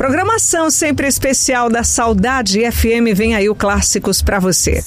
Programação sempre especial da Saudade FM. Vem aí o Clássicos para você.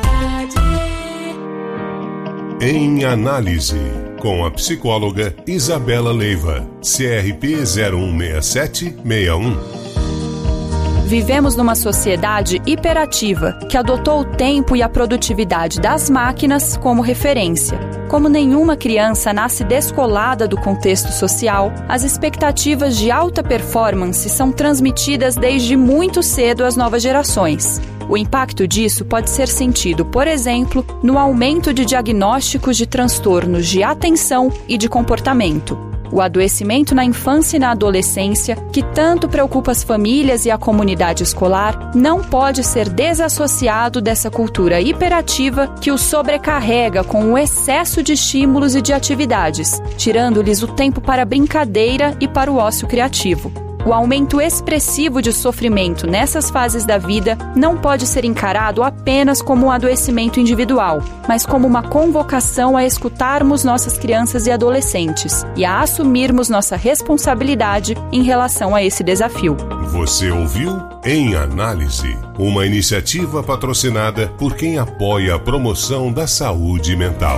Em Análise, com a psicóloga Isabela Leiva, CRP 016761. Vivemos numa sociedade hiperativa que adotou o tempo e a produtividade das máquinas como referência. Como nenhuma criança nasce descolada do contexto social, as expectativas de alta performance são transmitidas desde muito cedo às novas gerações. O impacto disso pode ser sentido, por exemplo, no aumento de diagnósticos de transtornos de atenção e de comportamento. O adoecimento na infância e na adolescência, que tanto preocupa as famílias e a comunidade escolar, não pode ser desassociado dessa cultura hiperativa que os sobrecarrega com o excesso de estímulos e de atividades, tirando-lhes o tempo para a brincadeira e para o ócio criativo. O aumento expressivo de sofrimento nessas fases da vida não pode ser encarado apenas como um adoecimento individual, mas como uma convocação a escutarmos nossas crianças e adolescentes e a assumirmos nossa responsabilidade em relação a esse desafio. Você ouviu Em Análise, uma iniciativa patrocinada por quem apoia a promoção da saúde mental.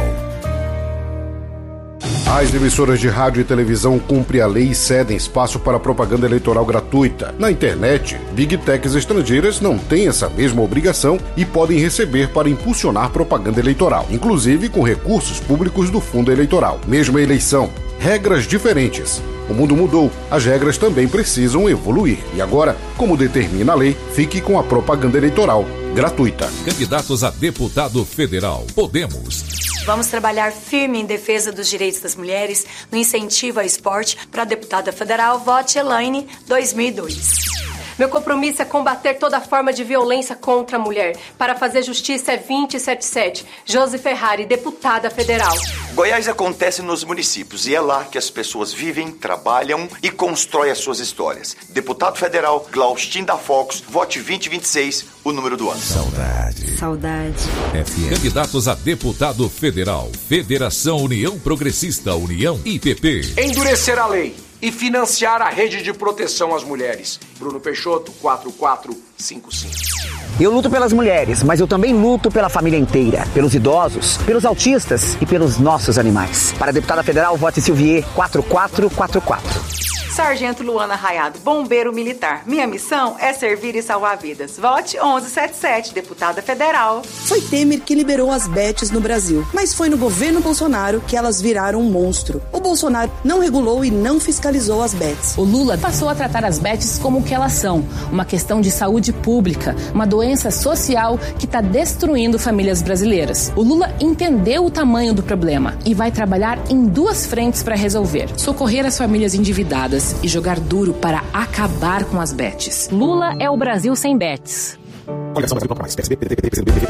As emissoras de rádio e televisão cumprem a lei e cedem espaço para propaganda eleitoral gratuita. Na internet, Big Techs estrangeiras não têm essa mesma obrigação e podem receber para impulsionar propaganda eleitoral, inclusive com recursos públicos do fundo eleitoral. Mesma eleição, regras diferentes. O mundo mudou, as regras também precisam evoluir. E agora, como determina a lei, fique com a propaganda eleitoral gratuita. Candidatos a deputado federal. Podemos. Vamos trabalhar firme em defesa dos direitos das mulheres, no incentivo ao esporte. Para a deputada federal, vote Elaine 2002. Meu compromisso é combater toda forma de violência contra a mulher. Para fazer justiça é 277. Josi Ferrari, deputada federal. Goiás acontece nos municípios e é lá que as pessoas vivem, trabalham e constroem as suas histórias. Deputado federal, Glaustin da Focus, vote 2026, o número do ano. Saudade. FM. Candidatos a deputado federal. Federação União Progressista, União IPP. Endurecer a lei e financiar a rede de proteção às mulheres. Bruno Peixoto, 4455. Eu luto pelas mulheres, mas eu também luto pela família inteira, pelos idosos, pelos autistas e pelos nossos animais. Para a deputada federal, vote Silvier 4444. Sargento Luana Raiado, bombeiro militar. Minha missão é servir e salvar vidas. Vote 1177, deputada federal. Foi Temer que liberou as bets no Brasil, mas foi no governo Bolsonaro que elas viraram um monstro. O Bolsonaro não regulou e não fiscalizou as bets. O Lula passou a tratar as bets como o que elas são, uma questão de saúde pública, uma doença social que está destruindo famílias brasileiras. O Lula entendeu o tamanho do problema e vai trabalhar em duas frentes para resolver: socorrer as famílias endividadas e jogar duro para acabar com as bets. Lula é o Brasil sem bets.